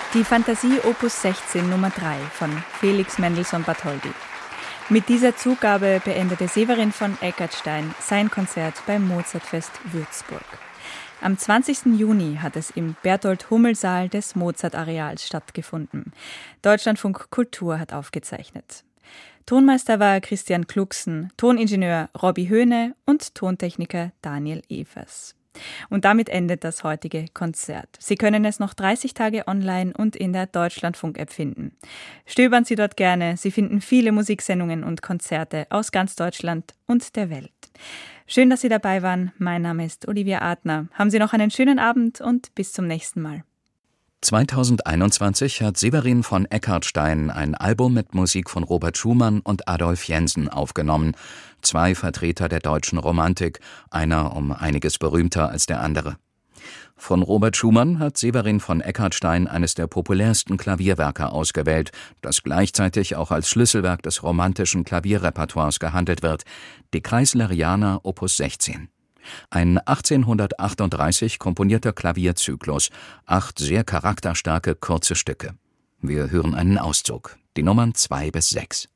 Die Fantasie Opus 16 Nummer 3 von Felix Mendelssohn Bartholdy. Mit dieser Zugabe beendete Severin von Eckartstein sein Konzert beim Mozartfest Würzburg. Am 20. Juni hat es im Berthold-Hummel-Saal des Mozart-Areals stattgefunden. Deutschlandfunk Kultur hat aufgezeichnet. Tonmeister war Christian Klucksen, Toningenieur Robby Höhne und Tontechniker Daniel Evers. Und damit endet das heutige Konzert. Sie können es noch 30 Tage online und in der Deutschlandfunk-App finden. Stöbern Sie dort gerne. Sie finden viele Musiksendungen und Konzerte aus ganz Deutschland und der Welt. Schön, dass Sie dabei waren. Mein Name ist Olivia Adner. Haben Sie noch einen schönen Abend und bis zum nächsten Mal. 2021 hat Severin von Eckartstein ein Album mit Musik von Robert Schumann und Adolf Jensen aufgenommen. 2 Vertreter der deutschen Romantik, einer um einiges berühmter als der andere. Von Robert Schumann hat Severin von Eckartstein eines der populärsten Klavierwerke ausgewählt, das gleichzeitig auch als Schlüsselwerk des romantischen Klavierrepertoires gehandelt wird, die Kreisleriana Opus 16. Ein 1838 komponierter Klavierzyklus, 8 sehr charakterstarke kurze Stücke. Wir hören einen Auszug, die Nummern 2 bis 6.